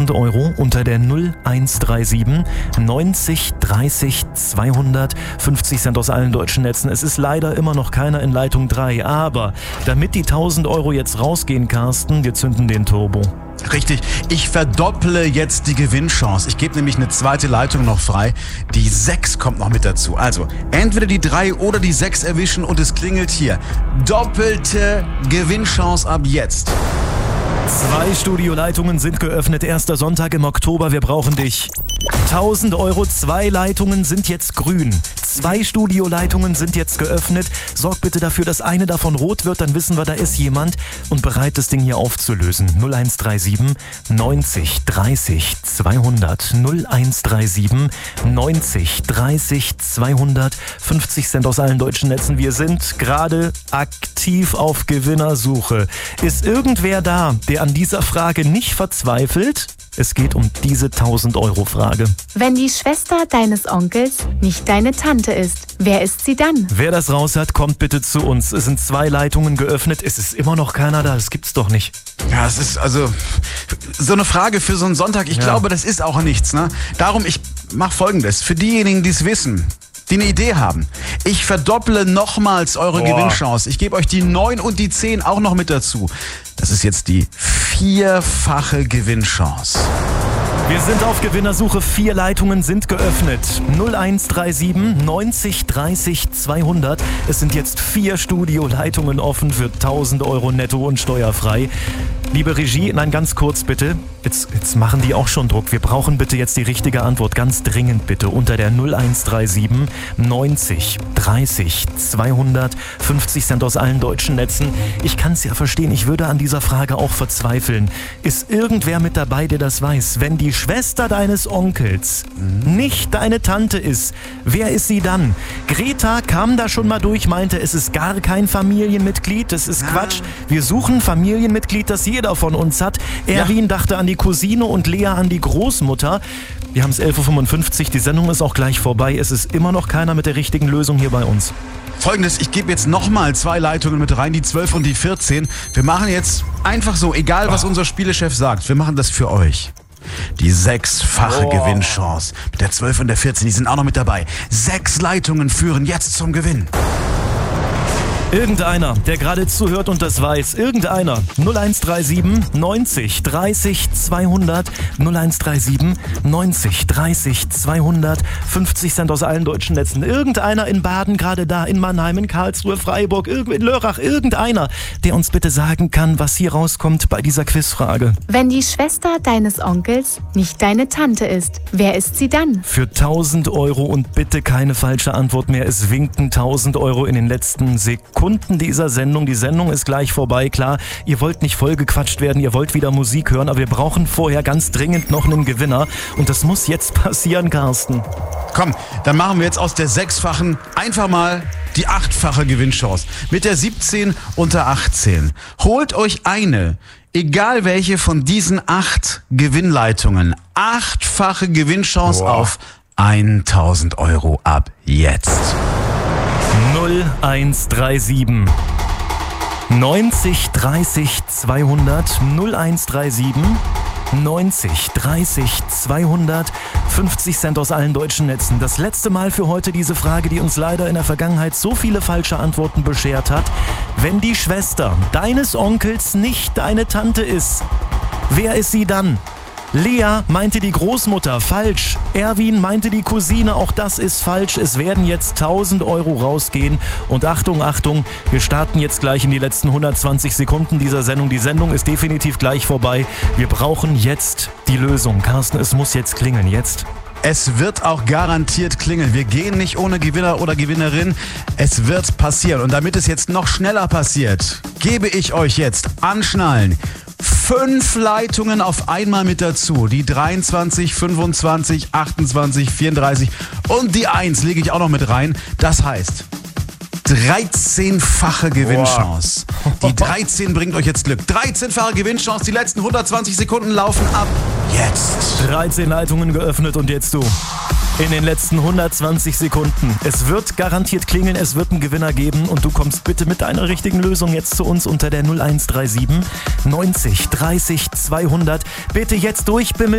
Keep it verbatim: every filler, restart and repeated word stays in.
tausend Euro unter der null eins drei sieben neunzig dreißig zweihundert, fünfzig Cent aus allen deutschen Netzen. Es ist leider immer noch keiner in Leitung drei, aber damit die tausend Euro jetzt rausgehen, Carsten, wir zünden den Turbo. Richtig, ich verdopple jetzt die Gewinnchance. Ich gebe nämlich eine zweite Leitung noch frei. Die sechs kommt noch mit dazu. Also entweder die drei oder die sechs erwischen und es klingelt hier. Doppelte Gewinnchance ab jetzt. Zwei Studioleitungen sind geöffnet. Erster Sonntag im Oktober. Wir brauchen dich. tausend Euro, zwei Leitungen sind jetzt grün. Zwei Studioleitungen sind jetzt geöffnet. Sorg bitte dafür, dass eine davon rot wird, dann wissen wir, da ist jemand und bereit, das Ding hier aufzulösen. null eins drei sieben neunzig dreißig zweihundert, null eins drei sieben neunzig dreißig zweihundert, fünfzig Cent aus allen deutschen Netzen. Wir sind gerade aktiv auf Gewinnersuche. Ist irgendwer da, der an dieser Frage nicht verzweifelt? Es geht um diese tausend Euro Frage. Wenn die Schwester deines Onkels nicht deine Tante ist, wer ist sie dann? Wer das raus hat, kommt bitte zu uns. Es sind zwei Leitungen geöffnet. Es ist immer noch keiner da. Das gibt's doch nicht. Ja, es ist also so eine Frage für so einen Sonntag. Ich ja. glaube, das ist auch nichts. Ne? Darum, ich mache Folgendes. Für diejenigen, die es wissen, die eine Idee haben. Ich verdopple nochmals eure Boah. Gewinnchance. Ich gebe euch die neun und die zehn auch noch mit dazu. Das ist jetzt die vierfache Gewinnchance. Wir sind auf Gewinnersuche. Vier Leitungen sind geöffnet. null eins drei sieben neunzig dreißig zweihundert. Es sind jetzt vier Studioleitungen offen für tausend Euro netto und steuerfrei. Liebe Regie, nein, ganz kurz bitte. Jetzt, jetzt machen die auch schon Druck. Wir brauchen bitte jetzt die richtige Antwort. Ganz dringend bitte. Unter der null eins drei sieben neunzig dreißig zweihundert, fünfzig Cent aus allen deutschen Netzen. Ich kann es ja verstehen. Ich würde an dieser Frage auch verzweifeln. Ist irgendwer mit dabei, der das weiß? Wenn die Schwester deines Onkels nicht deine Tante ist, wer ist sie dann? Greta kam da schon mal durch, meinte, es ist gar kein Familienmitglied. Das ist Quatsch. Wir suchen ein Familienmitglied, das jeder von uns hat. Erwin ja. dachte an die Cousine und Lea an die Großmutter. Wir haben es elf Uhr fünfundfünfzig. Die Sendung ist auch gleich vorbei. Es ist immer noch keiner mit der richtigen Lösung hier bei uns. Folgendes, ich gebe jetzt nochmal zwei Leitungen mit rein, die zwölf und die vierzehn. Wir machen jetzt einfach so, egal was oh. unser Spielechef sagt, wir machen das für euch. Die sechsfache oh. Gewinnchance mit der zwölf und der vierzehn, die sind auch noch mit dabei. Sechs Leitungen führen jetzt zum Gewinn. Irgendeiner, der gerade zuhört und das weiß, irgendeiner, null eins drei sieben neunzig dreißig zweihundert, null eins drei sieben neunzig dreißig zweihundert, fünfzig Cent aus allen deutschen Netzen, irgendeiner in Baden gerade da, in Mannheim, in Karlsruhe, Freiburg, in Lörrach, irgendeiner, der uns bitte sagen kann, was hier rauskommt bei dieser Quizfrage. Wenn die Schwester deines Onkels nicht deine Tante ist, wer ist sie dann? Für tausend Euro und bitte keine falsche Antwort mehr, es winken tausend Euro in den letzten Sekunden. Kunden dieser Sendung. Die Sendung ist gleich vorbei. Klar, ihr wollt nicht vollgequatscht werden, ihr wollt wieder Musik hören, aber wir brauchen vorher ganz dringend noch einen Gewinner. Und das muss jetzt passieren, Carsten. Komm, dann machen wir jetzt aus der sechsfachen einfach mal die achtfache Gewinnchance. Mit der siebzehn und der achtzehn. Holt euch eine, egal welche von diesen acht Gewinnleitungen. Achtfache Gewinnchance wow. auf tausend Euro ab jetzt. null eins drei sieben neunzig dreißig zweihundert, null eins drei sieben neunzig dreißig zweihundert, fünfzig Cent aus allen deutschen Netzen. Das letzte Mal für heute diese Frage, die uns leider in der Vergangenheit so viele falsche Antworten beschert hat. Wenn die Schwester deines Onkels nicht deine Tante ist, wer ist sie dann? Lea meinte die Großmutter, falsch. Erwin meinte die Cousine, auch das ist falsch. Es werden jetzt tausend Euro rausgehen. Und Achtung, Achtung, wir starten jetzt gleich in die letzten hundertzwanzig Sekunden dieser Sendung. Die Sendung ist definitiv gleich vorbei. Wir brauchen jetzt die Lösung. Carsten, es muss jetzt klingeln, jetzt. Es wird auch garantiert klingeln. Wir gehen nicht ohne Gewinner oder Gewinnerin. Es wird passieren. Und damit es jetzt noch schneller passiert, gebe ich euch jetzt anschnallen. Fünf Leitungen auf einmal mit dazu. Die dreiundzwanzig, fünfundzwanzig, achtundzwanzig, vierunddreißig und die eins lege ich auch noch mit rein. Das heißt, dreizehnfache Gewinnchance. Die dreizehn bringt euch jetzt Glück. dreizehnfache Gewinnchance. Die letzten hundertzwanzig Sekunden laufen ab jetzt. dreizehn Leitungen geöffnet und jetzt du. In den letzten hundertzwanzig Sekunden. Es wird garantiert klingeln, es wird einen Gewinner geben und du kommst bitte mit deiner richtigen Lösung jetzt zu uns unter der null eins drei sieben neunzig dreißig zweihundert. Bitte jetzt durchbimmeln.